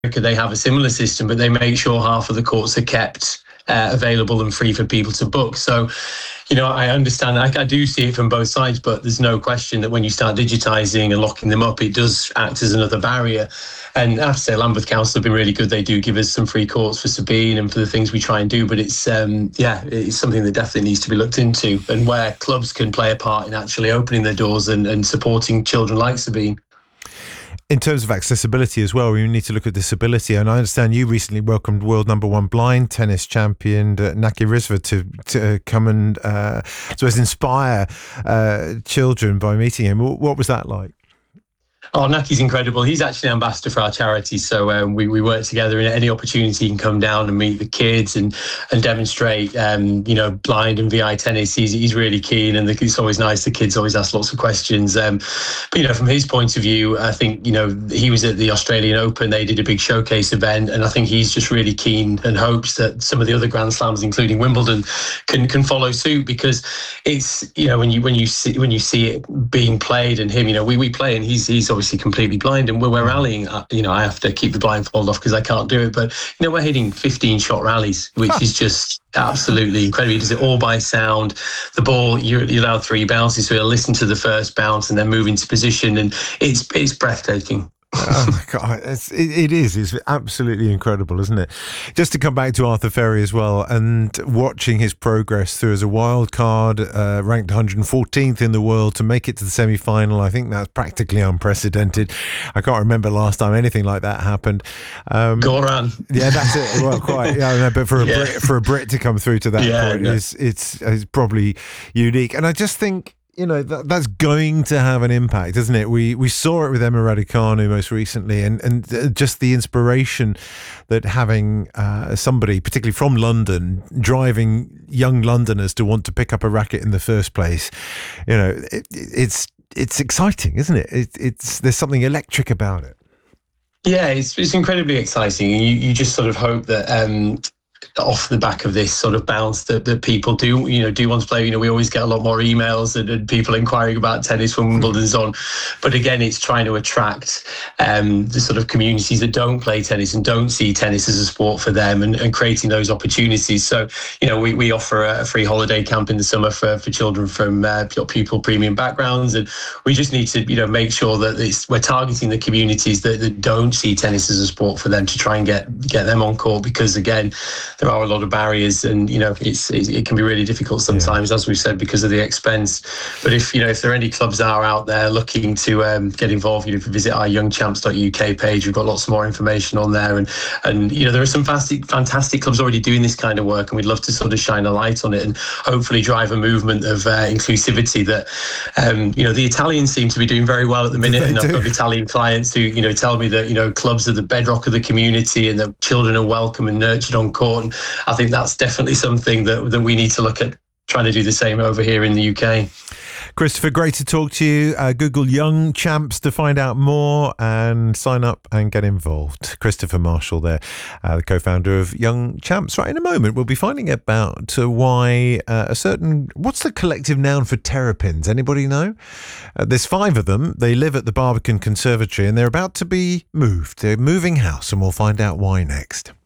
they have a similar system, but they make sure half of the courts are kept available and free for people to book. So, I understand. I do see it from both sides, but there's no question that when you start digitising and locking them up, it does act as another barrier. And I have to say, Lambeth Council have been really good. They do give us some free courts for Sabine and for the things we try and do. But it's it's something that definitely needs to be looked into, and where clubs can play a part in actually opening their doors and supporting children like Sabine. In terms of accessibility as well, we need to look at disability. And I understand you recently welcomed world number one blind tennis champion Naki Rizva to come and inspire children by meeting him. What was that like? Oh, Naki's incredible. He's actually an ambassador for our charity. So we work together in any opportunity he can come down and meet the kids and demonstrate, blind and VI tennis. He's really keen, and it's always nice. The kids always ask lots of questions. But, from his point of view, I think, he was at the Australian Open. They did a big showcase event, and I think he's just really keen and hopes that some of the other Grand Slams, including Wimbledon, can follow suit, because it's, when you see it being played and him, we play and he's obviously completely blind, and we're rallying. I have to keep the blindfold off because I can't do it. But we're hitting 15-shot rallies, which is just absolutely incredible. He does it all by sound. The ball, you're allowed 3 bounces, so he'll listen to the first bounce and then move into position, and it's breathtaking. Oh my God, it is. It's absolutely incredible, isn't it? Just to come back to Arthur Ferry as well, and watching his progress through as a wild card, ranked 114th in the world, to make it to the semi-final. I think that's practically unprecedented. I can't remember last time anything like that happened. Goran. Yeah, that's it. Well, quite. Yeah, no, but for a Brit to come through to that point is probably unique. And I just think, that's going to have an impact, isn't it? We saw it with Emma Raducanu most recently, and just the inspiration that having somebody, particularly from London, driving young Londoners to want to pick up a racket in the first place. It's exciting, isn't it? There's something electric about it. Yeah, it's incredibly exciting, and you just sort of hope that off the back of this sort of bounce that people do want to play. We always get a lot more emails and people inquiring about tennis when Wimbledon's on. But again, it's trying to attract the sort of communities that don't play tennis and don't see tennis as a sport for them, and creating those opportunities. So, we offer a free holiday camp in the summer for children from pupil premium backgrounds. And we just need to, make sure that we're targeting the communities that don't see tennis as a sport for them, to try and get them on court, because again, there are a lot of barriers, and it can be really difficult sometimes, as we've said, because of the expense. But if there are any clubs that are out there looking to get involved, if you visit our youngchamps.uk page, we've got lots more information on there, and there are some fantastic clubs already doing this kind of work, and we'd love to sort of shine a light on it and hopefully drive a movement of inclusivity that the Italians seem to be doing very well at the minute. And I've got Italian clients who tell me that clubs are the bedrock of the community, and that children are welcome and nurtured on court. And I think that's definitely something that we need to look at, trying to do the same over here in the UK. Christopher, great to talk to you. Google Young Champs to find out more and sign up and get involved. Christopher Marshall there, the co-founder of Young Champs. Right, in a moment, we'll be finding out why what's the collective noun for terrapins? Anybody know? There's 5 of them. They live at the Barbican Conservatory, and they're about to be moved. They're moving house, and we'll find out why next.